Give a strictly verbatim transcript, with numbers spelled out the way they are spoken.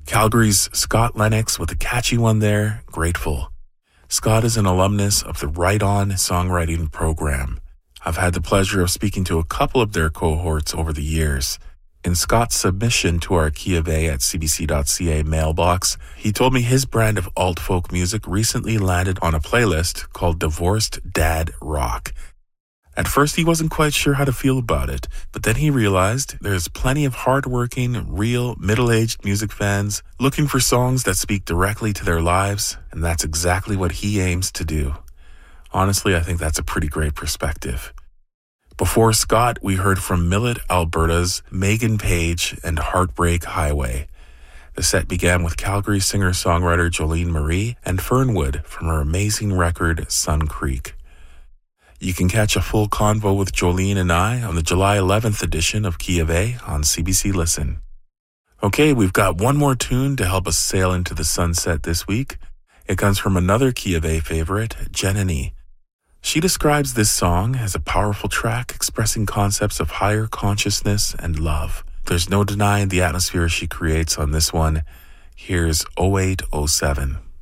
Calgary's Scott Lennox with a catchy one there, Grateful. Scott is an alumnus of the Right On songwriting program. I've had the pleasure of speaking to a couple of their cohorts over the years. In Scott's submission to our Key of A at c b c dot c a mailbox, he told me his brand of alt-folk music recently landed on a playlist called Divorced Dad Rock. At first, he wasn't quite sure how to feel about it, but then he realized there's plenty of hardworking, real, middle-aged music fans looking for songs that speak directly to their lives, and that's exactly what he aims to do. Honestly, I think that's a pretty great perspective. Before Scott, we heard from Millet, Alberta's Megan Page and Heartbreak Highway. The set began with Calgary singer-songwriter Jolene Marie and Fernwood from her amazing record, Sun Creek. You can catch a full convo with Jolene and I on the July eleventh edition of Key of A on C B C Listen. Okay, we've got one more tune to help us sail into the sunset this week. It comes from another Key of A favorite, Jenny. She describes this song as a powerful track expressing concepts of higher consciousness and love. There's no denying the atmosphere she creates on this one. Here's oh eight oh seven.